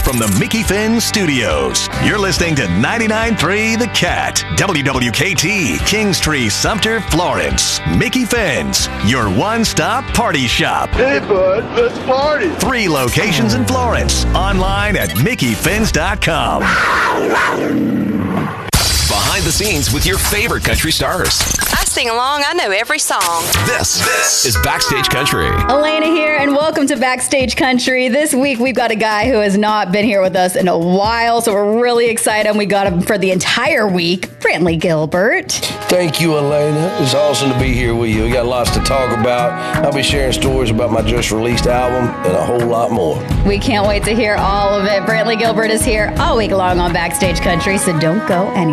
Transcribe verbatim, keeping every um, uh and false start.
from the Mickey Finn Studios. You're listening to ninety-nine point three The Cat, W W K T, Kingstree, Sumter, Florence. Mickey Finn's, your one-stop party shop. Hey, bud, let's party. Three locations in Florence. Online at mickey fins dot com. Behind the scenes with your favorite country stars. I sing along. I know every song. This, this is Backstage Country. Elena here, and welcome to Backstage Country. This week, we've got a guy who has not been here with us in a while, so we're really excited. And we got him for the entire week, Brantley Gilbert. Thank you, Elena. It's awesome to be here with you. We got lots to talk about. I'll be sharing stories about my just released album and a whole lot more. We can't wait to hear all of it. Brantley Gilbert is here all week long on Backstage Country, so don't go anywhere.